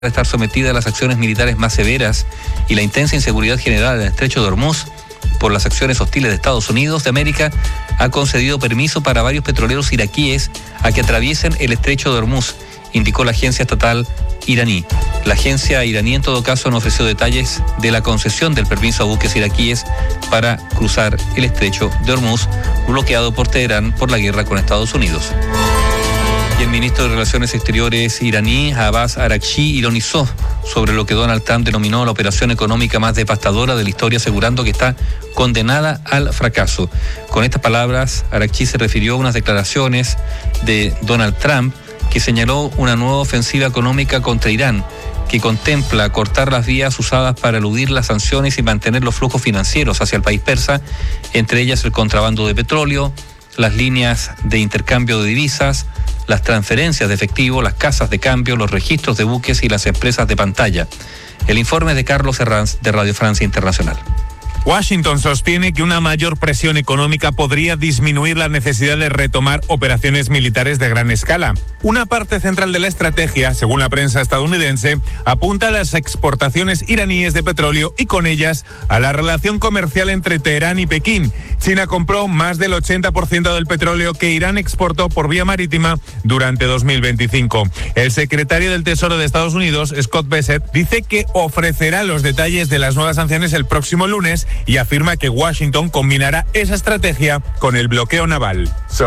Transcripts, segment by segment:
estar sometida a las acciones militares más severas y la intensa inseguridad general en el estrecho de Hormuz por las acciones hostiles de Estados Unidos de América, ha concedido permiso para varios petroleros iraquíes a que atraviesen el estrecho de Hormuz, indicó la agencia estatal iraní. La agencia iraní en todo caso no ofreció detalles de la concesión del permiso a buques iraquíes para cruzar el estrecho de Hormuz, bloqueado por Teherán por la guerra con Estados Unidos. Y el ministro de Relaciones Exteriores iraní, Abbas Araghchi, ironizó sobre lo que Donald Trump denominó la operación económica más devastadora de la historia, asegurando que está condenada al fracaso. Con estas palabras, Araghchi se refirió a unas declaraciones de Donald Trump que señaló una nueva ofensiva económica contra Irán, que contempla cortar las vías usadas para eludir las sanciones y mantener los flujos financieros hacia el país persa, entre ellas el contrabando de petróleo, las líneas de intercambio de divisas, las transferencias de efectivo, las casas de cambio, los registros de buques y las empresas de pantalla. El informe de Carlos Herranz de Radio Francia Internacional. Washington sostiene que una mayor presión económica podría disminuir la necesidad de retomar operaciones militares de gran escala. Una parte central de la estrategia, según la prensa estadounidense, apunta a las exportaciones iraníes de petróleo y con ellas a la relación comercial entre Teherán y Pekín. China compró más del 80% del petróleo que Irán exportó por vía marítima durante 2025. El secretario del Tesoro de Estados Unidos, Scott Bessent, dice que ofrecerá los detalles de las nuevas sanciones el próximo lunes y afirma que Washington combinará esa estrategia con el bloqueo naval.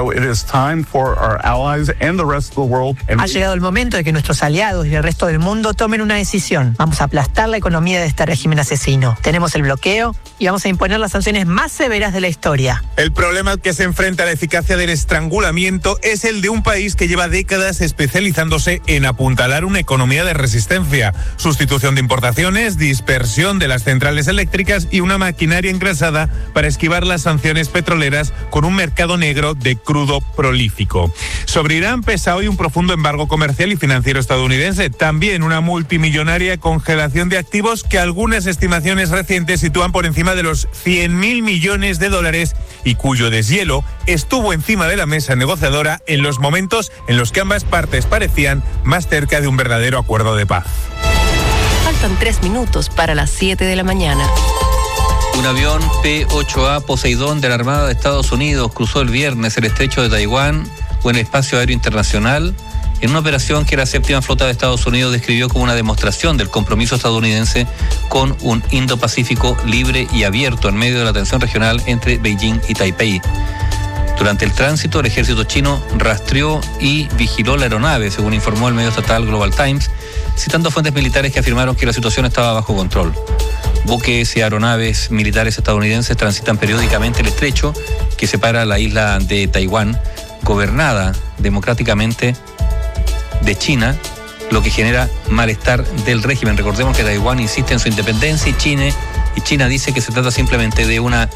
Ha llegado el momento de que nuestros aliados y el resto del mundo tomen una decisión. Vamos a aplastar la economía de este régimen asesino. Tenemos el bloqueo y vamos a imponer las sanciones más severas de la historia. El problema al que se enfrenta la eficacia del estrangulamiento es el de un país que lleva décadas especializándose en apuntalar una economía de resistencia, sustitución de importaciones, dispersión de las centrales eléctricas y una maquinaria engrasada para esquivar las sanciones petroleras con un mercado negro de crudo prolífico. Sobre Irán pesa hoy un profundo embargo comercial y financiero estadounidense, también una multimillonaria congelación de activos que algunas estimaciones recientes sitúan por encima de los 100.000 millones de dólares y cuyo deshielo estuvo encima de la mesa negociadora en los momentos en los que ambas partes parecían más cerca de un verdadero acuerdo de paz. Faltan 3 minutos para las 7 de la mañana. Un avión P-8A Poseidón de la Armada de Estados Unidos cruzó el viernes el estrecho de Taiwán o en el espacio aéreo internacional en una operación que la séptima flota de Estados Unidos describió como una demostración del compromiso estadounidense con un Indo-Pacífico libre y abierto en medio de la tensión regional entre Beijing y Taipei. Durante el tránsito, el ejército chino rastreó y vigiló la aeronave, según informó el medio estatal Global Times, citando fuentes militares que afirmaron que la situación estaba bajo control. Buques y aeronaves militares estadounidenses transitan periódicamente el estrecho que separa la isla de Taiwán, gobernada democráticamente de China, lo que genera malestar del régimen. Recordemos que Taiwán insiste en su independencia y China dice que se trata simplemente de una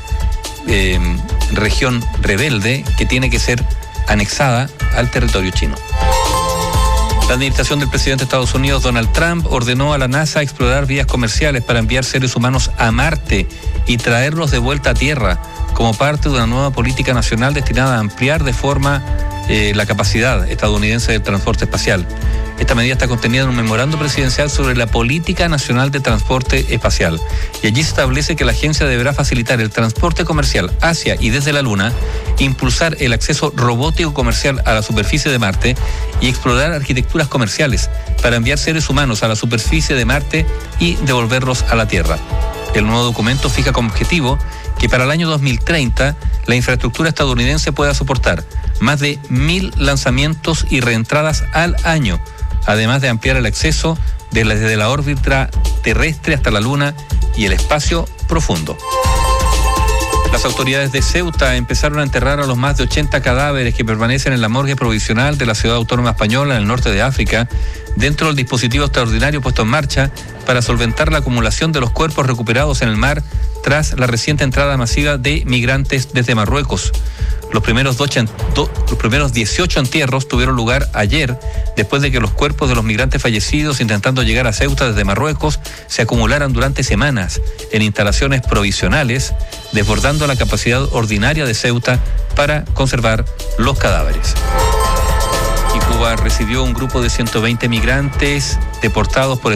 región rebelde que tiene que ser anexada al territorio chino. La administración del presidente de Estados Unidos, Donald Trump, ordenó a la NASA explorar vías comerciales para enviar seres humanos a Marte y traerlos de vuelta a Tierra, como parte de una nueva política nacional destinada a ampliar de forma la capacidad estadounidense del transporte espacial. Esta medida está contenida en un memorando presidencial sobre la política nacional de transporte espacial. Y allí se establece que la agencia deberá facilitar el transporte comercial hacia y desde la Luna, impulsar el acceso robótico comercial a la superficie de Marte y explorar arquitecturas comerciales para enviar seres humanos a la superficie de Marte y devolverlos a la Tierra. El nuevo documento fija como objetivo que para el año 2030 la infraestructura estadounidense pueda soportar más de 1.000 lanzamientos y reentradas al año, además de ampliar el acceso desde la órbita terrestre hasta la Luna y el espacio profundo. Las autoridades de Ceuta empezaron a enterrar a los más de 80 cadáveres que permanecen en la morgue provisional de la ciudad autónoma española en el norte de África, dentro del dispositivo extraordinario puesto en marcha para solventar la acumulación de los cuerpos recuperados en el mar tras la reciente entrada masiva de migrantes desde Marruecos. Los primeros 18 entierros tuvieron lugar ayer, después de que los cuerpos de los migrantes fallecidos intentando llegar a Ceuta desde Marruecos se acumularan durante semanas en instalaciones provisionales, desbordando la capacidad ordinaria de Ceuta para conservar los cadáveres. Y Cuba recibió un grupo de 120 migrantes deportados por